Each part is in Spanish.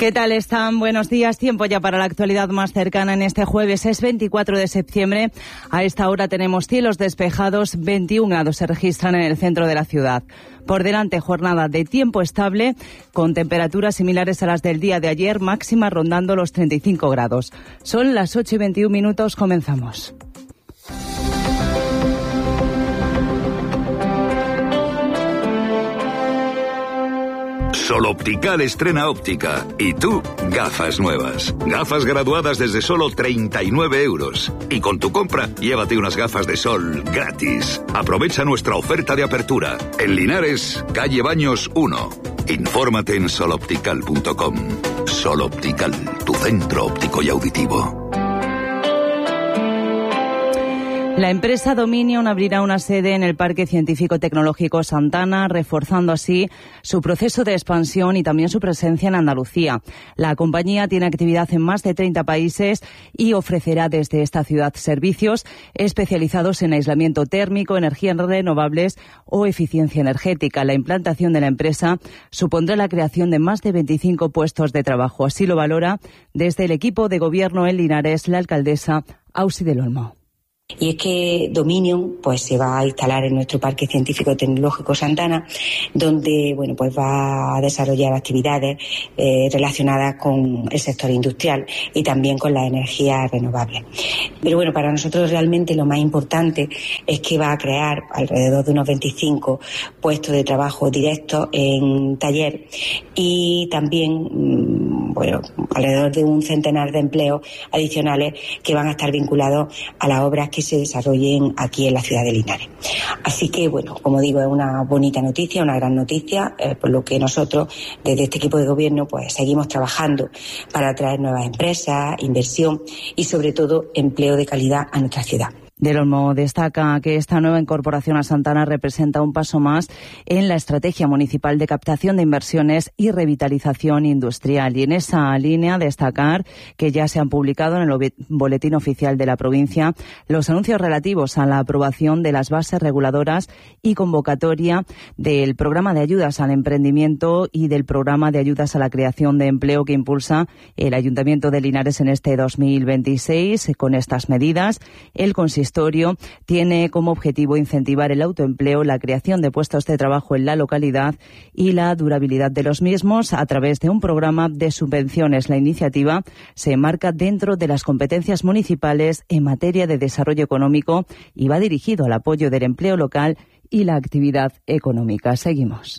¿Qué tal están? Buenos días. Tiempo ya para la actualidad más cercana en este jueves. Es 24 de septiembre. A esta hora tenemos cielos despejados. 21 grados se registran en el centro de la ciudad. Por delante, jornada de tiempo estable con temperaturas similares a las del día de ayer, máxima rondando los 35 grados. Son las 8:21. Comenzamos. Sol Optical estrena óptica. Y tú, gafas nuevas. Gafas graduadas desde solo 39 euros. Y con tu compra, llévate unas gafas de sol gratis. Aprovecha nuestra oferta de apertura. En Linares, calle Baños 1. Infórmate en soloptical.com. Sol Optical, tu centro óptico y auditivo. La empresa Dominion abrirá una sede en el Parque Científico Tecnológico Santana, reforzando así su proceso de expansión y también su presencia en Andalucía. La compañía tiene actividad en más de 30 países y ofrecerá desde esta ciudad servicios especializados en aislamiento térmico, energías renovables o eficiencia energética. La implantación de la empresa supondrá la creación de más de 25 puestos de trabajo. Así lo valora desde el equipo de gobierno en Linares la alcaldesa Ausi del Olmo. Y es que Dominion se va a instalar en nuestro Parque Científico Tecnológico Santana, donde va a desarrollar actividades relacionadas con el sector industrial y también con las energías renovables. Pero para nosotros realmente lo más importante es que va a crear alrededor de unos 25 puestos de trabajo directos en taller y también alrededor de un centenar de empleos adicionales que van a estar vinculados a las obras que se desarrollen aquí en la ciudad de Linares. Así que, como digo, es una bonita noticia, una gran noticia, por lo que nosotros, desde este equipo de gobierno, seguimos trabajando para atraer nuevas empresas, inversión y, sobre todo, empleo de calidad a nuestra ciudad. Del Olmo destaca que esta nueva incorporación a Santana representa un paso más en la estrategia municipal de captación de inversiones y revitalización industrial. Y en esa línea destacar que ya se han publicado en el boletín oficial de la provincia los anuncios relativos a la aprobación de las bases reguladoras y convocatoria del programa de ayudas al emprendimiento y del programa de ayudas a la creación de empleo que impulsa el Ayuntamiento de Linares en este 2026. Con estas medidas, el consistorio tiene como objetivo incentivar el autoempleo, la creación de puestos de trabajo en la localidad y la durabilidad de los mismos a través de un programa de subvenciones. La iniciativa se enmarca dentro de las competencias municipales en materia de desarrollo económico y va dirigido al apoyo del empleo local y la actividad económica. Seguimos.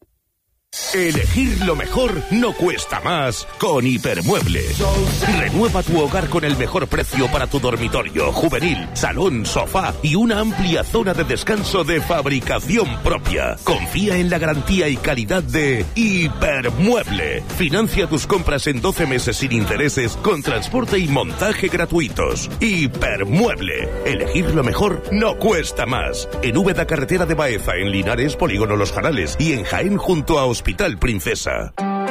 Elegir lo mejor no cuesta más con Hipermueble. Renueva tu hogar con el mejor precio para tu dormitorio, juvenil, salón, sofá y una amplia zona de descanso de fabricación propia. Confía en la garantía y calidad de Hipermueble. Financia tus compras en 12 meses sin intereses con transporte y montaje gratuitos. Hipermueble. Elegir lo mejor no cuesta más. En Úbeda, carretera de Baeza, en Linares, Polígono Los Jarales y en Jaén junto a Hospital Princesa.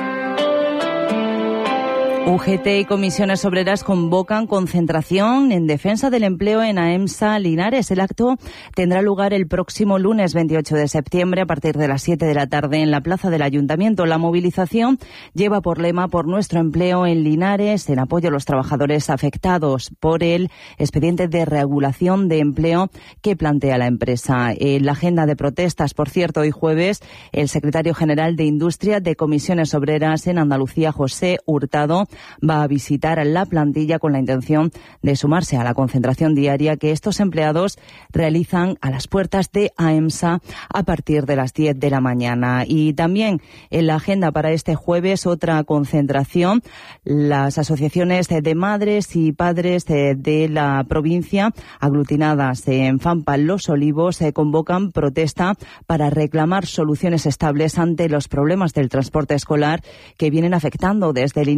UGT y comisiones obreras convocan concentración en defensa del empleo en AEMSA Linares. El acto tendrá lugar el próximo lunes 28 de septiembre a partir de las 7 de la tarde en la plaza del Ayuntamiento. La movilización lleva por lema "Por nuestro empleo en Linares", en apoyo a los trabajadores afectados por el expediente de regulación de empleo que plantea la empresa. En la agenda de protestas, por cierto, hoy jueves, el secretario general de Industria de Comisiones Obreras en Andalucía, José Hurtado, va a visitar a la plantilla con la intención de sumarse a la concentración diaria que estos empleados realizan a las puertas de AEMSA a partir de las 10 de la mañana. Y también en la agenda para este jueves otra concentración. Las asociaciones de madres y padres de la provincia, aglutinadas en Fampa Los Olivos, convocan protesta para reclamar soluciones estables ante los problemas del transporte escolar que vienen afectando desde el inicio de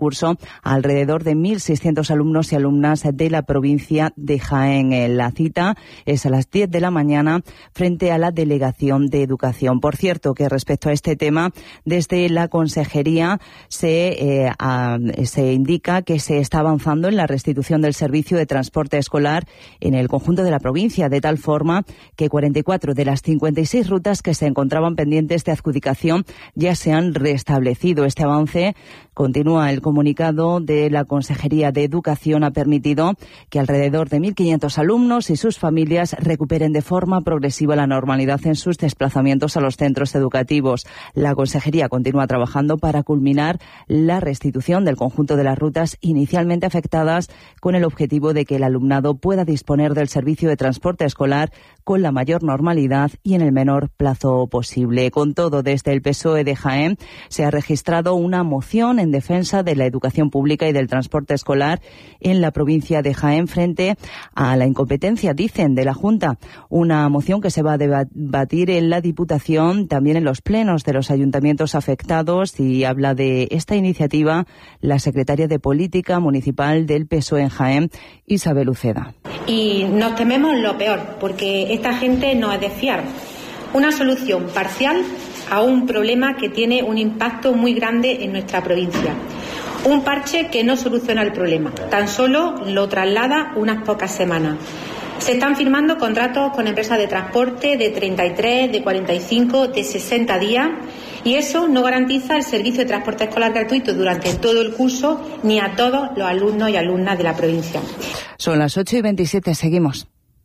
curso a alrededor de 1.600 alumnos y alumnas de la provincia de Jaén. La cita es a las 10 de la mañana frente a la Delegación de Educación. Por cierto, que respecto a este tema, desde la Consejería se indica que se está avanzando en la restitución del servicio de transporte escolar en el conjunto de la provincia, de tal forma que 44 de las 56 rutas que se encontraban pendientes de adjudicación ya se han restablecido. Este avance, continúa el comunicado de la Consejería de Educación, ha permitido que alrededor de 1.500 alumnos y sus familias recuperen de forma progresiva la normalidad en sus desplazamientos a los centros educativos. La Consejería continúa trabajando para culminar la restitución del conjunto de las rutas inicialmente afectadas, con el objetivo de que el alumnado pueda disponer del servicio de transporte escolar con la mayor normalidad y en el menor plazo posible. Con todo, desde el PSOE de Jaén se ha registrado una moción en defensa de la educación pública y del transporte escolar en la provincia de Jaén frente a la incompetencia, dicen, de la Junta. Una moción que se va a debatir en la Diputación, también en los plenos de los ayuntamientos afectados, y habla de esta iniciativa la secretaria de Política Municipal del PSOE en Jaén, Isabel Uceda. Y nos tememos lo peor, porque esta gente no es de fiar. Una solución parcial a un problema que tiene un impacto muy grande en nuestra provincia. Un parche que no soluciona el problema, tan solo lo traslada unas pocas semanas. Se están firmando contratos con empresas de transporte de 33, de 45, de 60 días, y eso no garantiza el servicio de transporte escolar gratuito durante todo el curso ni a todos los alumnos y alumnas de la provincia. Son las 8:27, seguimos.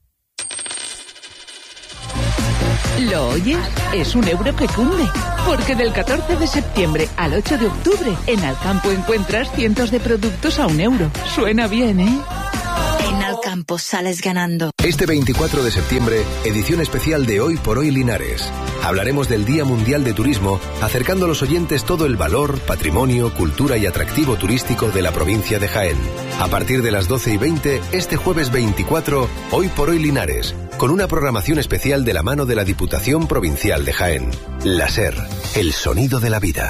¿Lo oyes? Es un euro que cunde. Porque del 14 de septiembre al 8 de octubre en Alcampo encuentras cientos de productos a €1. Suena bien, ¿eh? En Alcampo sales ganando. Este 24 de septiembre, edición especial de Hoy por Hoy Linares. Hablaremos del Día Mundial de Turismo, acercando a los oyentes todo el valor, patrimonio, cultura y atractivo turístico de la provincia de Jaén. A partir de las 12:20, este jueves 24, Hoy por Hoy Linares, con una programación especial de la mano de la Diputación Provincial de Jaén. La SER, el sonido de la vida.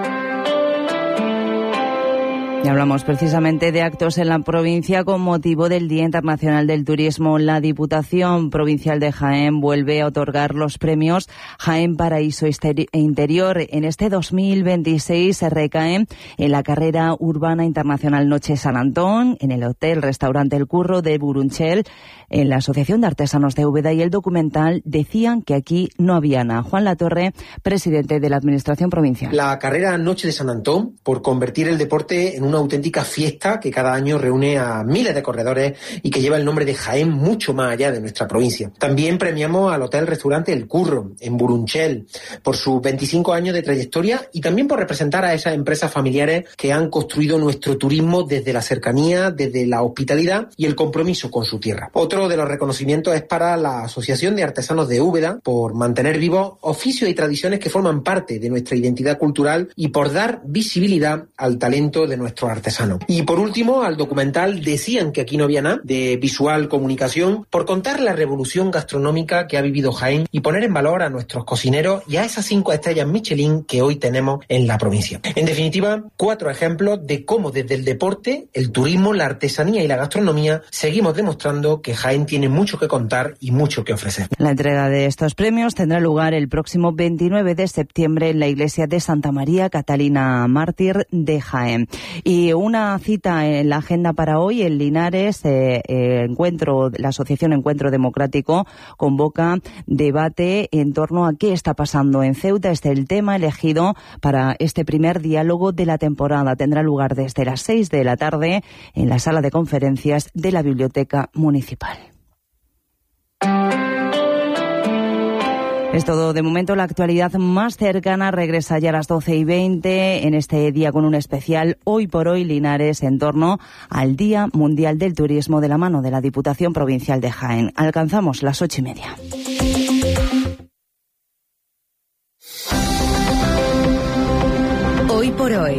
Y hablamos precisamente de actos en la provincia con motivo del Día Internacional del Turismo. La Diputación Provincial de Jaén vuelve a otorgar los premios Jaén Paraíso Interior. En este 2026 se recaen en la carrera urbana internacional Noche San Antón, en el Hotel Restaurante El Curro de Burunchel, en la Asociación de Artesanos de Úbeda y el documental Decían que aquí no había nada. Juan Latorre, presidente de la Administración Provincial. La carrera Noche de San Antón, por convertir el deporte en una auténtica fiesta que cada año reúne a miles de corredores y que lleva el nombre de Jaén mucho más allá de nuestra provincia. También premiamos al Hotel Restaurante El Curro, en Burunchel, por sus 25 años de trayectoria y también por representar a esas empresas familiares que han construido nuestro turismo desde la cercanía, desde la hospitalidad y el compromiso con su tierra. Otro de los reconocimientos es para la Asociación de Artesanos de Úbeda, por mantener vivos oficios y tradiciones que forman parte de nuestra identidad cultural y por dar visibilidad al talento de nuestros artesanos. Y por último, al documental Decían que aquí no había nada, de Visual Comunicación, por contar la revolución gastronómica que ha vivido Jaén y poner en valor a nuestros cocineros y a esas 5 estrellas Michelin que hoy tenemos en la provincia. En definitiva, 4 ejemplos de cómo desde el deporte, el turismo, la artesanía y la gastronomía seguimos demostrando que Jaén tiene mucho que contar y mucho que ofrecer. La entrega de estos premios tendrá lugar el próximo 29 de septiembre en la iglesia de Santa María Catalina Mártir de Jaén. Y una cita en la agenda para hoy en Linares, la Asociación Encuentro Democrático convoca debate en torno a qué está pasando en Ceuta. Este es el tema elegido para este primer diálogo de la temporada. Tendrá lugar desde las 6 de la tarde en la sala de conferencias de la Biblioteca Municipal. Es todo de momento. La actualidad más cercana regresa ya a las 12:20 en este día con un especial Hoy por Hoy Linares en torno al Día Mundial del Turismo de la mano de la Diputación Provincial de Jaén. Alcanzamos las 8:30. Hoy por Hoy,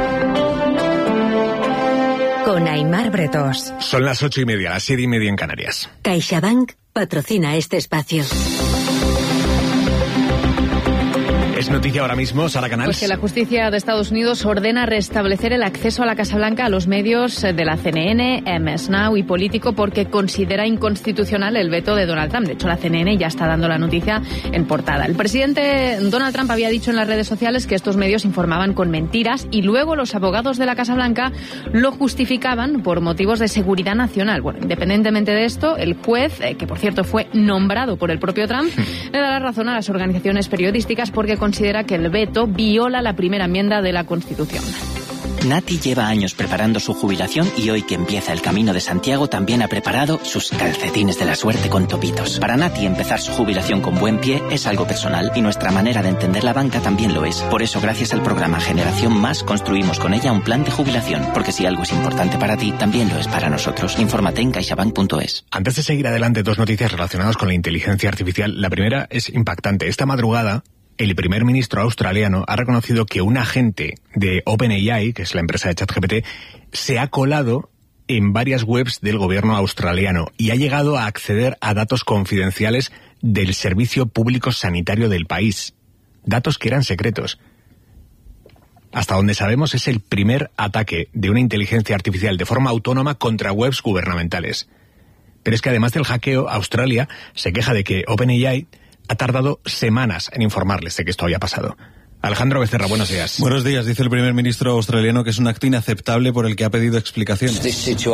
con Aimar Bretós. Son las 8:30, las 7:30 en Canarias. CaixaBank patrocina este espacio. es noticia ahora mismo, Sara Canals? Pues que la justicia de Estados Unidos ordena restablecer el acceso a la Casa Blanca a los medios de la CNN, MS Now y Político porque considera inconstitucional el veto de Donald Trump. De hecho, la CNN ya está dando la noticia en portada. El presidente Donald Trump había dicho en las redes sociales que estos medios informaban con mentiras y luego los abogados de la Casa Blanca lo justificaban por motivos de seguridad nacional. Bueno, independientemente de esto, el juez, que por cierto fue nombrado por el propio Trump, le da la razón a las organizaciones periodísticas porque considera que el veto viola la primera enmienda de la Constitución. Nati lleva años preparando su jubilación y hoy que empieza el Camino de Santiago también ha preparado sus calcetines de la suerte con topitos. Para Nati empezar su jubilación con buen pie es algo personal y nuestra manera de entender la banca también lo es. Por eso gracias al programa Generación Más construimos con ella un plan de jubilación, porque si algo es importante para ti, también lo es para nosotros. Infórmate en caixabank.es. Antes de seguir adelante, dos noticias relacionadas con la inteligencia artificial. La primera es impactante. Esta madrugada, el primer ministro australiano ha reconocido que un agente de OpenAI, que es la empresa de ChatGPT, se ha colado en varias webs del gobierno australiano y ha llegado a acceder a datos confidenciales del servicio público sanitario del país. Datos que eran secretos. Hasta donde sabemos es el primer ataque de una inteligencia artificial de forma autónoma contra webs gubernamentales. Pero es que además del hackeo, Australia se queja de que OpenAI ha tardado semanas en informarles de que esto había pasado. Alejandro Becerra, buenos días. Buenos días. Dice el primer ministro australiano que es un acto inaceptable por el que ha pedido explicaciones. Este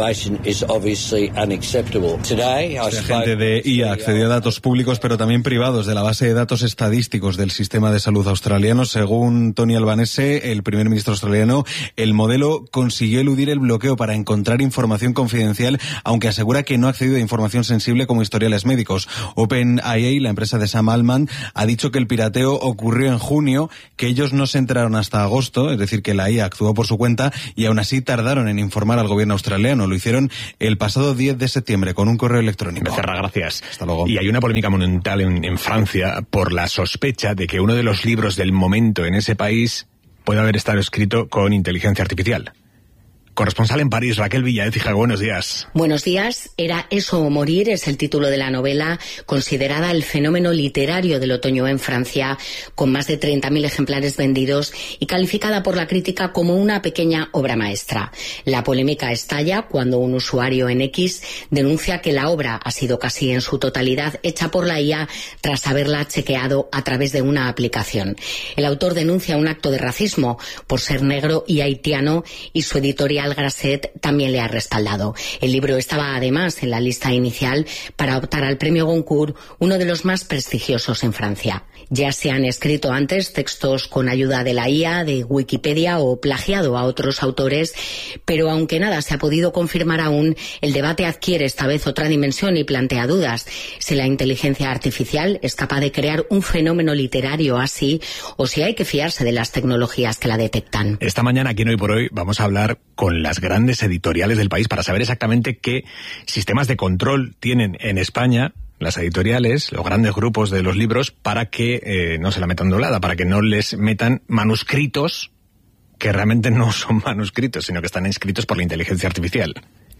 agente de IA accedió a datos públicos pero también privados de la base de datos estadísticos del sistema de salud australiano. Según Tony Albanese, el primer ministro australiano, el modelo consiguió eludir el bloqueo para encontrar información confidencial, aunque asegura que no ha accedido a información sensible como historiales médicos. OpenAI, la empresa de Sam Altman, ha dicho que el pirateo ocurrió en junio, que ellos no se enteraron hasta agosto, es decir, que la IA actuó por su cuenta y aún así tardaron en informar al gobierno australiano. Lo hicieron el pasado 10 de septiembre con un correo electrónico. Becerra, gracias. Hasta luego. Y hay una polémica monumental en Francia por la sospecha de que uno de los libros del momento en ese país puede haber estado escrito con inteligencia artificial. Corresponsal en París, Raquel Villaécija, buenos días. Buenos días. Era eso o morir es el título de la novela, considerada el fenómeno literario del otoño en Francia, con más de 30.000 ejemplares vendidos y calificada por la crítica como una pequeña obra maestra. La polémica estalla cuando un usuario en X denuncia que la obra ha sido casi en su totalidad hecha por la IA tras haberla chequeado a través de una aplicación. El autor denuncia un acto de racismo por ser negro y haitiano y su editorial Grasset también le ha respaldado. El libro estaba además en la lista inicial para optar al premio Goncourt, uno de los más prestigiosos en Francia. Ya se han escrito antes textos con ayuda de la IA, de Wikipedia o plagiado a otros autores, pero aunque nada se ha podido confirmar aún, el debate adquiere esta vez otra dimensión y plantea dudas. Si la inteligencia artificial es capaz de crear un fenómeno literario así, o si hay que fiarse de las tecnologías que la detectan. Esta mañana, aquí en Hoy por Hoy, vamos a hablar con las grandes editoriales del país para saber exactamente qué sistemas de control tienen en España las editoriales, los grandes grupos de los libros, para que no se la metan doblada, para que no les metan manuscritos que realmente no son manuscritos, sino que están escritos por la inteligencia artificial.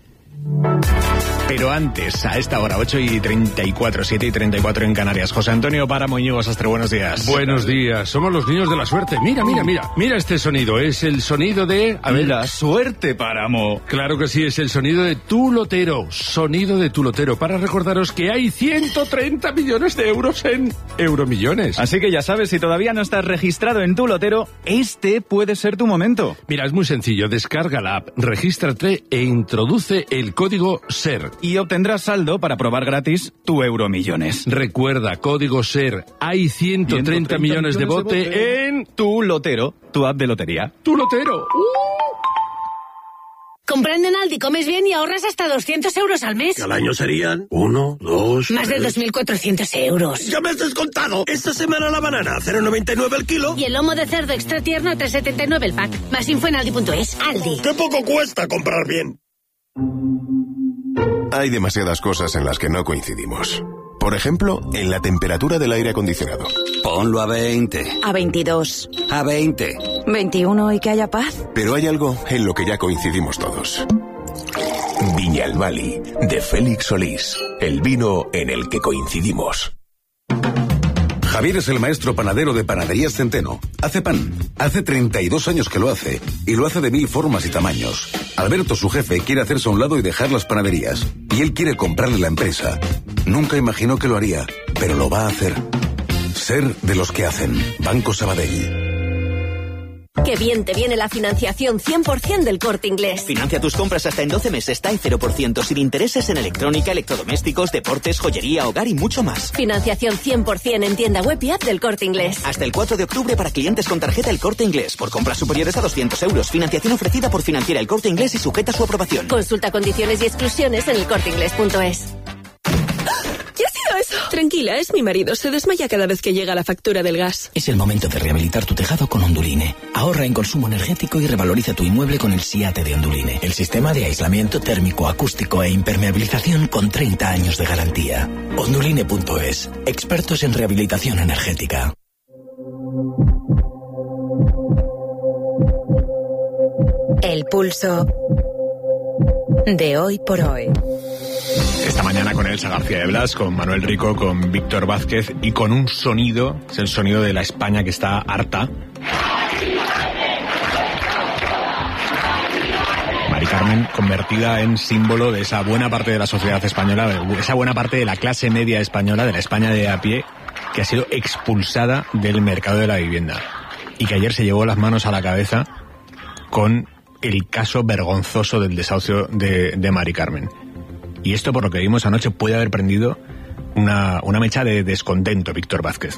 Pero antes, a esta hora, 8:34, 7:34 en Canarias. José Antonio Páramo, Íñigo Sastre, buenos días. Buenos días, somos los niños de la suerte. Mira este sonido, es el sonido de... La suerte, Páramo. Claro que sí, es el sonido de Tu Lotero, sonido de Tu Lotero, para recordaros que hay 130 millones de euros en Euromillones. Así que ya sabes, si todavía no estás registrado en Tu Lotero, este puede ser tu momento. Mira, es muy sencillo, descarga la app, regístrate e introduce el código SER. Y obtendrás saldo para probar gratis tu Euromillones. Recuerda, código SER. Hay 130 millones de bote en Tu Lotero, tu app de lotería. Tu Lotero. Comprando en Aldi comes bien y ahorras hasta 200 euros al mes. ¿Y al año serían? 1, 2... Más de 2.400 euros. ¡Ya me has descontado! Esta semana la banana, 0,99 el kilo. Y el lomo de cerdo extra tierno, 3,79 el pack. Más info en Aldi.es. Aldi. ¡Qué poco cuesta comprar bien! Hay demasiadas cosas en las que no coincidimos. Por ejemplo, en la temperatura del aire acondicionado. Ponlo a 20. A 22. A 20. 21 y que haya paz. Pero hay algo en lo que ya coincidimos todos. Viñalbali, de Félix Solís. El vino en el que coincidimos. Javier es el maestro panadero de Panaderías Centeno. Hace pan. Hace 32 años que lo hace. Y lo hace de 1000 formas y tamaños. Alberto, su jefe, quiere hacerse a un lado y dejar las panaderías. Y él quiere comprarle la empresa. Nunca imaginó que lo haría, pero lo va a hacer. Ser de los que hacen. Banco Sabadell. Qué bien te viene la financiación 100% del Corte Inglés. Financia tus compras hasta en 12 meses, está en 0%, sin intereses en electrónica, electrodomésticos, deportes, joyería, hogar y mucho más. Financiación 100% en tienda web y app del Corte Inglés. Hasta el 4 de octubre para clientes con tarjeta El Corte Inglés. Por compras superiores a 200 euros. Financiación ofrecida por Financiera El Corte Inglés y sujeta a su aprobación. Consulta condiciones y exclusiones en elcorteinglés.es. ¿Qué ha sido eso? Tranquila, es mi marido. Se desmaya cada vez que llega la factura del gas. Es el momento de rehabilitar tu tejado con Onduline. Ahorra en consumo energético y revaloriza tu inmueble con el SIATE de Onduline. El sistema de aislamiento térmico, acústico e impermeabilización con 30 años de garantía. Onduline.es. Expertos en rehabilitación energética. El pulso de hoy por hoy. Esta mañana con Elsa García de Blas, con Manuel Rico, con Víctor Vázquez y con un sonido, es el sonido de la España que está harta. Mari Carmen convertida en símbolo de esa buena parte de la sociedad española, de esa buena parte de la clase media española, de la España de a pie, que ha sido expulsada del mercado de la vivienda y que ayer se llevó las manos a la cabeza con el caso vergonzoso del desahucio de Mari Carmen. Y esto, por lo que vimos anoche, puede haber prendido una mecha de descontento, Víctor Vázquez.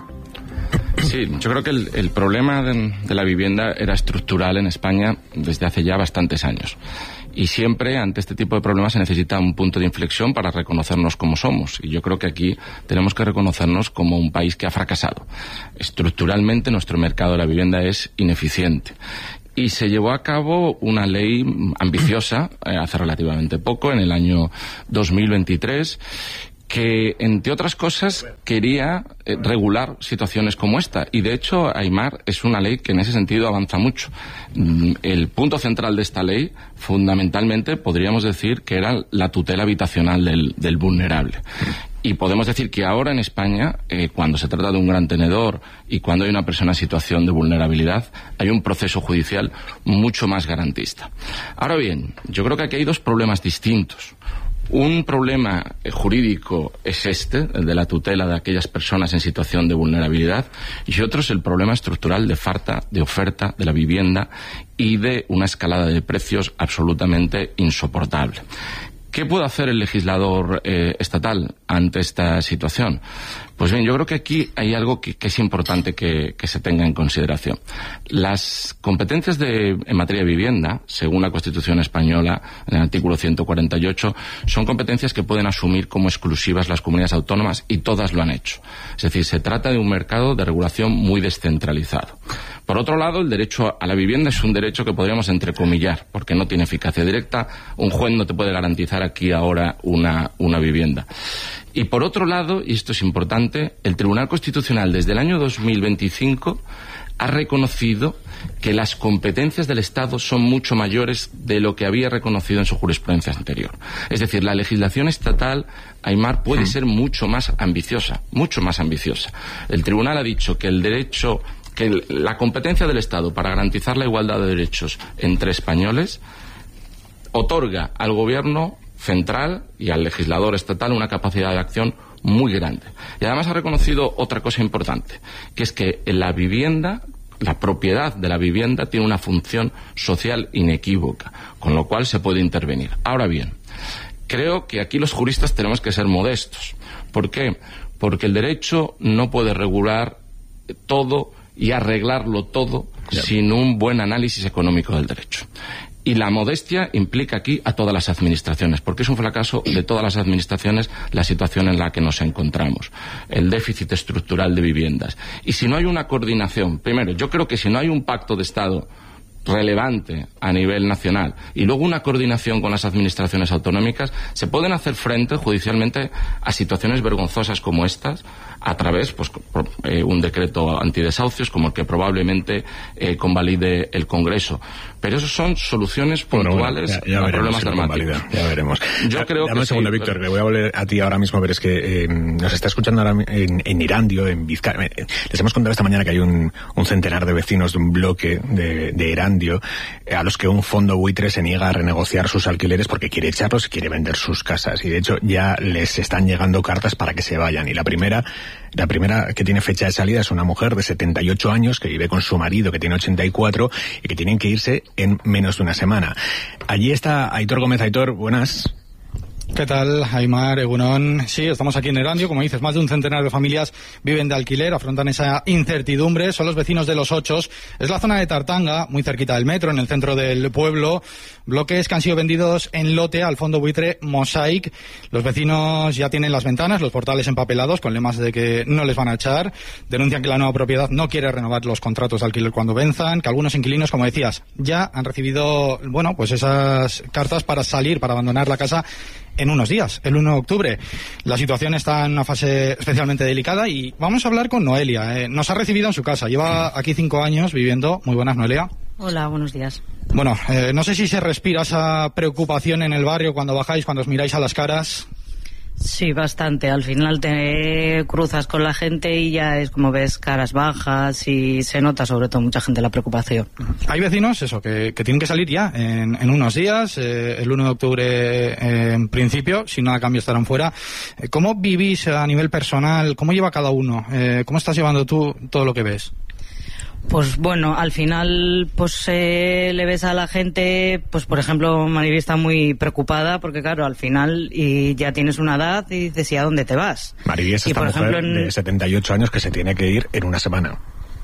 Sí, yo creo que el problema de la vivienda era estructural en España desde hace ya bastantes años. Y siempre, ante este tipo de problemas, se necesita un punto de inflexión para reconocernos como somos. Y yo creo que aquí tenemos que reconocernos como un país que ha fracasado. Estructuralmente, nuestro mercado de la vivienda es ineficiente. Y se llevó a cabo una ley ambiciosa hace relativamente poco, en el año 2023, que, entre otras cosas, quería regular situaciones como esta. Y, de hecho, Aimar, es una ley que en ese sentido avanza mucho. El punto central de esta ley, fundamentalmente, podríamos decir que era la tutela habitacional del vulnerable. Y podemos decir que ahora en España, cuando se trata de un gran tenedor y cuando hay una persona en situación de vulnerabilidad, hay un proceso judicial mucho más garantista. Ahora bien, yo creo que aquí hay dos problemas distintos. Un problema jurídico es el de la tutela de aquellas personas en situación de vulnerabilidad, y otro es el problema estructural de falta de oferta de la vivienda y de una escalada de precios absolutamente insoportable. ¿Qué puede hacer el legislador estatal ante esta situación? Pues bien, yo creo que aquí hay algo que es importante que se tenga en consideración. Las competencias en materia de vivienda, según la Constitución española, en el artículo 148, son competencias que pueden asumir como exclusivas las comunidades autónomas, y todas lo han hecho. Es decir, se trata de un mercado de regulación muy descentralizado. Por otro lado, el derecho a la vivienda es un derecho que podríamos entrecomillar, porque no tiene eficacia directa. Un juez no te puede garantizar aquí ahora una vivienda. Y por otro lado, y esto es importante, el Tribunal Constitucional desde el año 2025 ha reconocido que las competencias del Estado son mucho mayores de lo que había reconocido en su jurisprudencia anterior. Es decir, la legislación estatal, Aimar, puede ser mucho más ambiciosa, mucho más ambiciosa. El Tribunal ha dicho que la competencia del Estado para garantizar la igualdad de derechos entre españoles otorga al Gobierno central y al legislador estatal una capacidad de acción muy grande. Y además ha reconocido otra cosa importante, que es que la vivienda, la propiedad de la vivienda, tiene una función social inequívoca, con lo cual se puede intervenir. Ahora bien, creo que aquí los juristas tenemos que ser modestos. ¿Por qué? Porque el derecho no puede regular todo y arreglarlo todo sin un buen análisis económico del derecho. Y la modestia implica aquí a todas las administraciones, porque es un fracaso de todas las administraciones la situación en la que nos encontramos, el déficit estructural de viviendas. Y si no hay una coordinación, primero, yo creo que si no hay un pacto de Estado relevante a nivel nacional y luego una coordinación con las administraciones autonómicas, se pueden hacer frente judicialmente a situaciones vergonzosas como estas a través, pues, un decreto antidesahucios como el que probablemente convalide el Congreso. Pero eso son soluciones puntuales a problemas dramáticos. Ya veremos. Yo creo Dame que un segundo, sí, Víctor, que voy a volver a ti ahora mismo, pero es que nos está escuchando ahora en Erandio, en Vizcaya. Les hemos contado esta mañana que hay un centenar de vecinos de un bloque de Erandio a los que un fondo buitre se niega a renegociar sus alquileres porque quiere echarlos y quiere vender sus casas. Y de hecho ya les están llegando cartas para que se vayan. Y la primera que tiene fecha de salida es una mujer de 78 años que vive con su marido que tiene 84 y que tienen que irse en menos de una semana. Allí está Aitor Gómez. Aitor, buenas. ¿Qué tal, Aimar, Egunon? Sí, estamos aquí en Erandio, como dices, más de un centenar de familias viven de alquiler, afrontan esa incertidumbre, son los vecinos de Los Ochos, es la zona de Tartanga, muy cerquita del metro, en el centro del pueblo, bloques que han sido vendidos en lote al fondo buitre Mosaic. Los vecinos ya tienen las ventanas, los portales empapelados, con lemas de que no les van a echar, denuncian que la nueva propiedad no quiere renovar los contratos de alquiler cuando venzan, que algunos inquilinos, como decías, ya han recibido, bueno, pues esas cartas para salir, para abandonar la casa en unos días, el 1 de octubre. La situación está en una fase especialmente delicada y vamos a hablar con Noelia. Nos ha recibido en su casa, lleva aquí 5 años viviendo. Muy buenas, Noelia. Hola, buenos días. Bueno, no sé si se respira esa preocupación en el barrio cuando bajáis, cuando os miráis a las caras. Sí, bastante. Al final te cruzas con la gente y ya es como ves caras bajas y se nota sobre todo mucha gente la preocupación. Hay vecinos, eso, que tienen que salir ya en unos días, el 1 de octubre en principio, si nada cambia estarán fuera. ¿Cómo vivís a nivel personal? ¿Cómo lleva cada uno? ¿Cómo estás llevando tú todo lo que ves? Pues bueno, al final pues le ves a la gente, pues por ejemplo Maribí está muy preocupada porque claro, al final y ya tienes una edad y dices, ¿y a dónde te vas? Maribí es esta mujer de 78 años que se tiene que ir en una semana.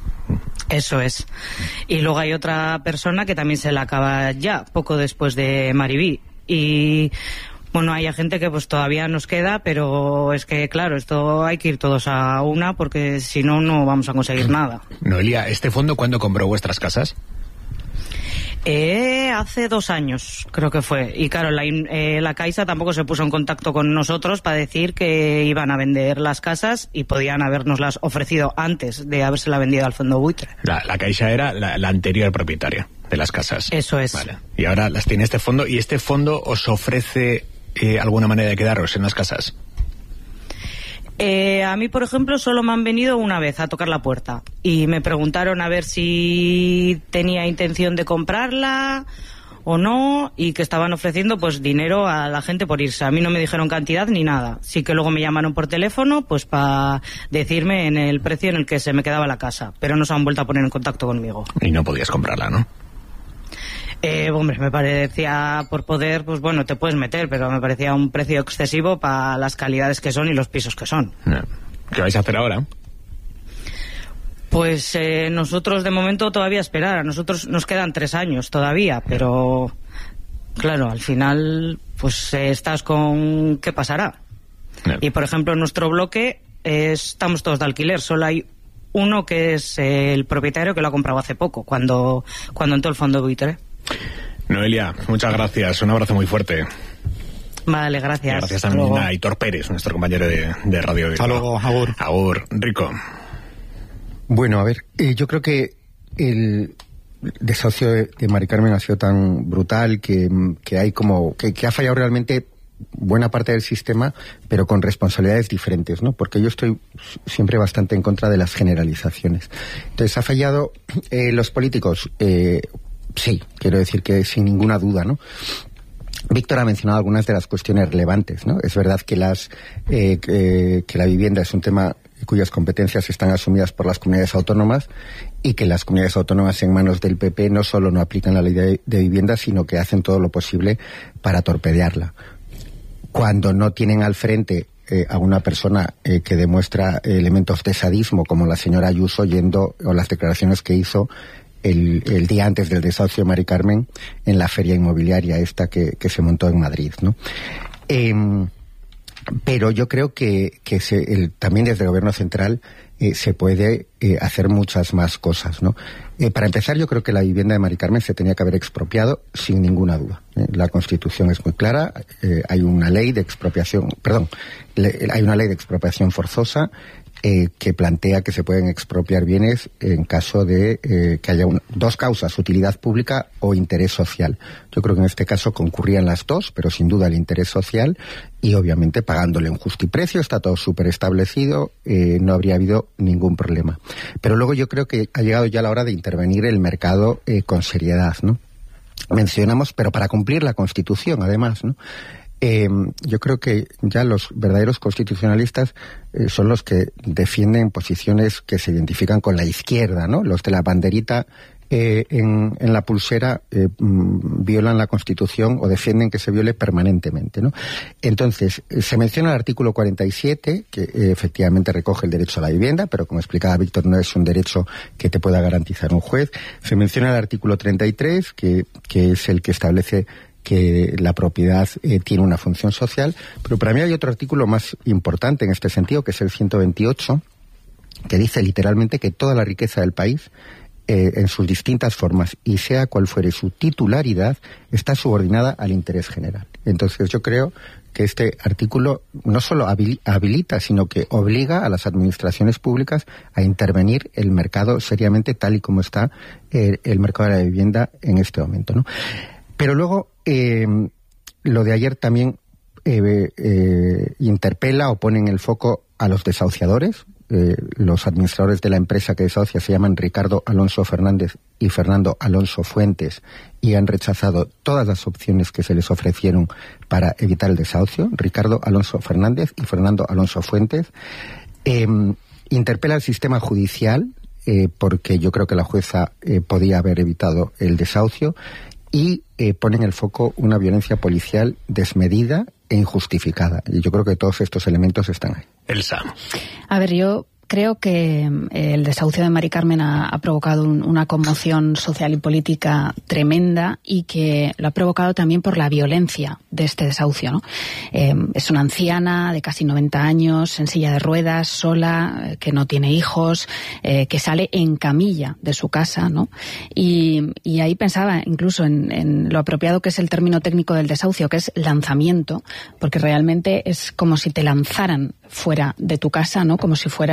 Eso es. Y luego hay otra persona que también se la acaba ya, poco después de Maribí. Y bueno, hay gente que pues todavía nos queda, pero es que claro, esto hay que ir todos a una porque si no, no vamos a conseguir nada. Noelia, ¿este fondo cuándo compró vuestras casas? Hace 2 años, creo que fue. Y claro, la Caixa tampoco se puso en contacto con nosotros para decir que iban a vender las casas y podían habernoslas ofrecido antes de habérsela vendido al fondo buitre. La Caixa era la anterior propietaria de las casas. Eso es. Vale. Y ahora las tiene este fondo. ¿Y este fondo os ofrece alguna manera de quedaros en las casas? A mí, por ejemplo, solo me han venido una vez a tocar la puerta y me preguntaron a ver si tenía intención de comprarla o no y que estaban ofreciendo pues dinero a la gente por irse. A mí no me dijeron cantidad ni nada. Sí que luego me llamaron por teléfono pues para decirme en el precio en el que se me quedaba la casa, pero no se han vuelto a poner en contacto conmigo. Y no podías comprarla, ¿no? Hombre, me parecía por poder, pues bueno, te puedes meter, pero me parecía un precio excesivo para las calidades que son y los pisos que son. ¿Qué vais a hacer ahora? Pues nosotros de momento todavía esperar. A nosotros nos quedan 3 años todavía, pero claro, al final pues estás con ¿qué pasará? Y por ejemplo en nuestro bloque estamos todos de alquiler, solo hay uno que es el propietario que lo ha comprado hace poco, cuando entró el fondo buitre. Noelia, muchas gracias, un abrazo muy fuerte. Vale, gracias. Y gracias también a Aitor Pérez, nuestro compañero de Radio. Hasta luego, agur. Agur, Rico. Bueno, a ver, yo creo que el desahucio de Mari Carmen ha sido tan brutal que hay como que ha fallado realmente buena parte del sistema, pero con responsabilidades diferentes, ¿no? Porque yo estoy siempre bastante en contra de las generalizaciones. Entonces, ¿ha fallado los políticos? Sí, quiero decir que sin ninguna duda, ¿no? Víctor ha mencionado algunas de las cuestiones relevantes, ¿no? Es verdad que que la vivienda es un tema cuyas competencias están asumidas por las comunidades autónomas y que las comunidades autónomas en manos del PP no solo no aplican la ley de vivienda, sino que hacen todo lo posible para torpedearla. Cuando no tienen al frente a una persona que demuestra elementos de sadismo, como la señora Ayuso o las declaraciones que hizo el día antes del desahucio de Mari Carmen en la feria inmobiliaria esta que se montó en Madrid, ¿no? Pero yo creo que también desde el gobierno central se puede hacer muchas más cosas, ¿no? Para empezar, yo creo que la vivienda de Mari Carmen se tenía que haber expropiado sin ninguna duda. La Constitución es muy clara, hay una ley de expropiación, hay una ley de expropiación forzosa que plantea que se pueden expropiar bienes en caso de que haya dos causas, utilidad pública o interés social. Yo creo que en este caso concurrían las dos, pero sin duda el interés social y obviamente pagándole un justiprecio, está todo súper establecido, no habría habido ningún problema. Pero luego yo creo que ha llegado ya la hora de intervenir el mercado con seriedad, ¿no? Mencionamos, pero para cumplir la Constitución, además, ¿no? Yo creo que ya los verdaderos constitucionalistas son los que defienden posiciones que se identifican con la izquierda, ¿no? Los de la banderita en la pulsera violan la Constitución o defienden que se viole permanentemente, ¿no? Entonces, se menciona el artículo 47, que efectivamente recoge el derecho a la vivienda, pero como explicaba Víctor, no es un derecho que te pueda garantizar un juez. Se menciona el artículo 33, que es el que establece que la propiedad tiene una función social, pero para mí hay otro artículo más importante en este sentido, que es el 128, que dice literalmente que toda la riqueza del país, en sus distintas formas, y sea cual fuere su titularidad, está subordinada al interés general. Entonces yo creo que este artículo no solo habilita, sino que obliga a las administraciones públicas a intervenir el mercado seriamente, tal y como está el mercado de la vivienda en este momento, ¿no? Pero luego, lo de ayer también interpela o pone en el foco a los desahuciadores. Los administradores de la empresa que desahucia se llaman Ricardo Alonso Fernández y Fernando Alonso Fuentes y han rechazado todas las opciones que se les ofrecieron para evitar el desahucio. Ricardo Alonso Fernández y Fernando Alonso Fuentes. Interpela al sistema judicial porque yo creo que la jueza podía haber evitado el desahucio. Y pone en el foco una violencia policial desmedida e injustificada. Y yo creo que todos estos elementos están ahí. Elsa. A ver, yo creo que el desahucio de Mari Carmen ha provocado una conmoción social y política tremenda y que lo ha provocado también por la violencia de este desahucio, ¿no? Es una anciana de casi 90 años, en silla de ruedas, sola, que no tiene hijos, que sale en camilla de su casa, ¿no? Y ahí pensaba incluso en lo apropiado que es el término técnico del desahucio, que es lanzamiento, porque realmente es como si te lanzaran fuera de tu casa, ¿no? Como si fuera